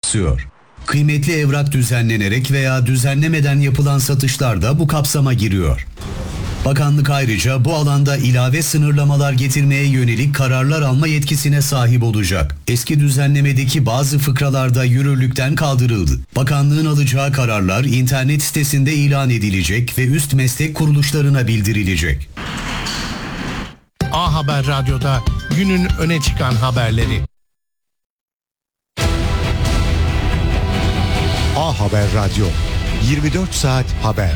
kapsıyor. Kıymetli evrak düzenlenerek veya düzenlemeden yapılan satışlar da bu kapsama giriyor. Bakanlık ayrıca bu alanda ilave sınırlamalar getirmeye yönelik kararlar alma yetkisine sahip olacak. Eski düzenlemedeki bazı fıkralarda yürürlükten kaldırıldı. Bakanlığın alacağı kararlar internet sitesinde ilan edilecek ve üst meslek kuruluşlarına bildirilecek. A Haber Radyo'da günün öne çıkan haberleri. A Haber Radyo, 24 saat haber.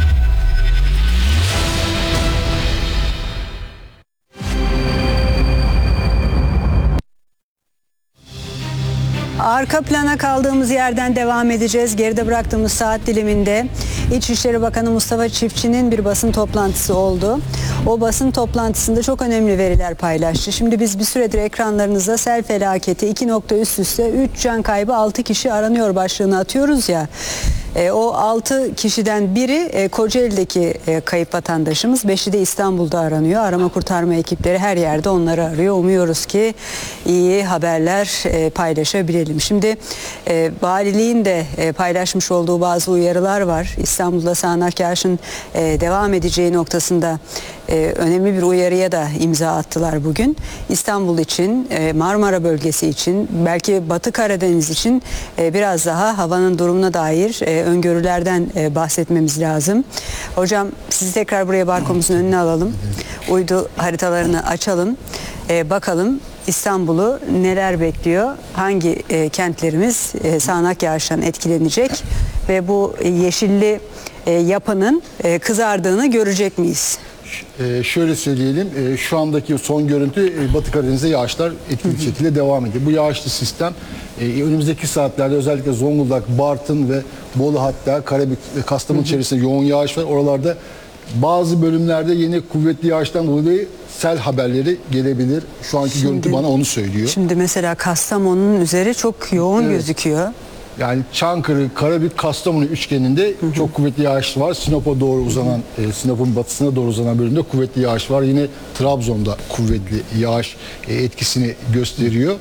Arka plana kaldığımız yerden devam edeceğiz. Geride bıraktığımız saat diliminde İçişleri Bakanı Mustafa Çiftçi'nin bir basın toplantısı oldu. O basın toplantısında çok önemli veriler paylaştı. Şimdi biz bir süredir ekranlarınıza sel felaketi, 2 nokta üst üste 3 can kaybı 6 kişi aranıyor başlığını atıyoruz ya. O 6 kişiden biri Kocaeli'deki kayıp vatandaşımız. 5'i de İstanbul'da aranıyor. Arama kurtarma ekipleri her yerde onları arıyor. Umuyoruz ki iyi haberler paylaşabilelim. Şimdi valiliğin de paylaşmış olduğu bazı uyarılar var. İstanbul'da sağanak yağışın devam edeceği noktasında önemli bir uyarıya da imza attılar bugün. İstanbul için, Marmara bölgesi için, belki Batı Karadeniz için biraz daha havanın durumuna dair öngörülerden bahsetmemiz lazım. Hocam sizi tekrar buraya barkomuzun önüne alalım. Uydu haritalarını açalım. Bakalım İstanbul'u neler bekliyor? Hangi kentlerimiz sağanak yağıştan etkilenecek? Ve bu yeşilli yapının kızardığını görecek miyiz? Şöyle söyleyelim, şu andaki son görüntü Batı Karadeniz'de yağışlar etkili şekilde devam ediyor. Bu yağışlı sistem önümüzdeki saatlerde özellikle Zonguldak, Bartın ve Bolu, hatta Karabük ve Kastamonu çevresinde yoğun yağış var. Oralarda bazı bölümlerde yine kuvvetli yağıştan dolayı sel haberleri gelebilir. Şu anki görüntü bana onu söylüyor. Şimdi mesela Kastamonu'nun üzeri çok yoğun gözüküyor. Yani Çankırı, Karabük, Kastamonu üçgeninde çok kuvvetli yağış var. Sinop'a doğru uzanan, Sinop'un batısına doğru uzanan bölümde kuvvetli yağış var. Yine Trabzon'da kuvvetli yağış etkisini gösteriyor.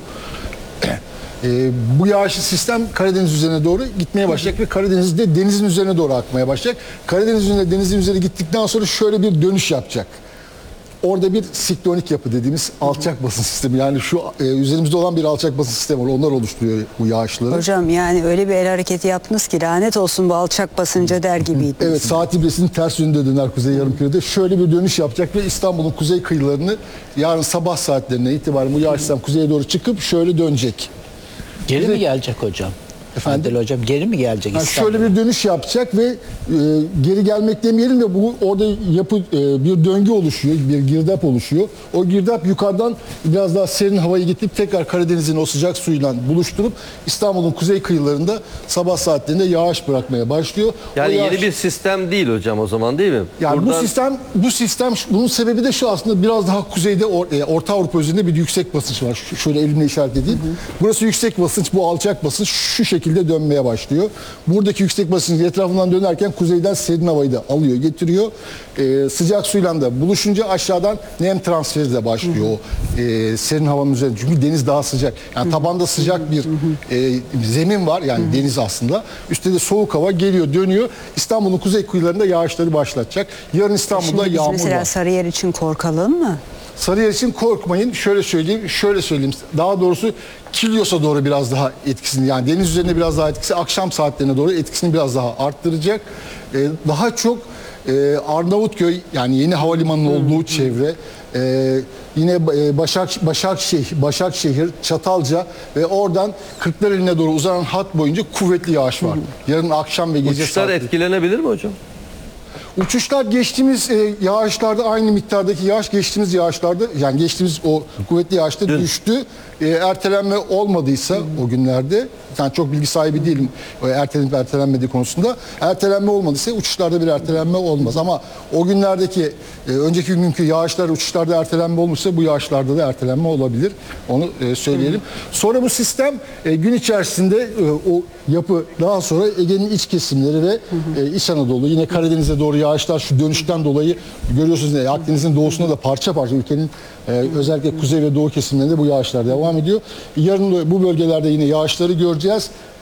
Bu yağışlı sistem Karadeniz üzerine doğru gitmeye başlayacak ve Karadeniz'de denizin üzerine doğru akmaya başlayacak. Karadeniz üzerine, denizin üzerine gittikten sonra şöyle bir dönüş yapacak. Orada bir siklonik yapı dediğimiz alçak basınç sistemi, yani şu üzerimizde olan bir alçak basınç sistemi var. Onlar oluşturuyor bu yağışları. Hocam yani öyle bir el hareketi yaptınız ki lanet olsun bu alçak basınca der gibiydi. Evet, saat ibresinin ters yönünde döner kuzey yarımkürede. Şöyle bir dönüş yapacak ve İstanbul'un kuzey kıyılarını yarın sabah saatlerine itibaren bu yağış sistem kuzeye doğru çıkıp şöyle dönecek. Geri mi gelecek hocam? Efendim hocam geri mi gelecek? Yani şöyle bir dönüş yapacak ve geri gelmek demeyelim de bu orada bir döngü oluşuyor, bir girdap oluşuyor. O girdap yukarıdan biraz daha serin havayı getirip tekrar Karadeniz'in o sıcak suyuyla buluşturup İstanbul'un kuzey kıyılarında sabah saatlerinde yağış bırakmaya başlıyor. Yani yeni bir sistem değil hocam o zaman, değil mi? Yani bu sistem bunun sebebi de şu, aslında biraz daha kuzeyde Orta Avrupa üzerinde bir yüksek basınç var. Şöyle elimle işaret edeyim. Burası yüksek basınç, bu alçak basınç şu şekilde dönmeye başlıyor. Buradaki yüksek basınç etrafından dönerken kuzeyden serin havayı da alıyor, getiriyor. Sıcak suyla da buluşunca aşağıdan nem transferi de başlıyor o serin havanın üzerinde. Çünkü deniz daha sıcak. Yani tabanda sıcak bir zemin var, yani deniz aslında. Üstte de soğuk hava geliyor, dönüyor. İstanbul'un kuzey kıyılarında yağışları başlatacak. Yarın İstanbul'da yağmur var. Mesela Sarıyer için korkalım mı? Sarıyer için korkmayın. Şöyle söyleyeyim. Daha doğrusu Kilyos'a doğru biraz daha etkisini, yani deniz üzerinde biraz daha etkisi, akşam saatlerine doğru etkisini biraz daha arttıracak. Daha çok Arnavutköy, yani yeni havalimanının olduğu çevre, yine Başakşehir, Çatalca ve oradan Kırklareli'ne doğru uzanan hat boyunca kuvvetli yağış var. Yarın akşam ve gece Uçuşlar saatleri etkilenebilir mi hocam? Uçuşlar geçtiğimiz yağışlarda aynı miktardaki yağış geçtiğimiz yağışlarda, yani geçtiğimiz o kuvvetli yağışta düştü. Ertelenme olmadıysa o günlerde, yani çok bilgi sahibi değilim ertelenip ertelenmediği konusunda. Ertelenme olmadıysa uçuşlarda bir ertelenme olmaz. Ama o günlerdeki önceki günkü yağışlar, uçuşlarda ertelenme olmuşsa bu yağışlarda da ertelenme olabilir. Onu söyleyelim. Sonra bu sistem gün içerisinde o yapı daha sonra Ege'nin iç kesimleri ve İç Anadolu, yine Karadeniz'e doğru yağışlar şu dönüşten dolayı görüyorsunuz. Akdeniz'in doğusunda da parça parça ülkenin özellikle kuzey ve doğu kesimlerinde bu yağışlar devam ediyor. Yarın bu bölgelerde yine yağışları göreceğiz.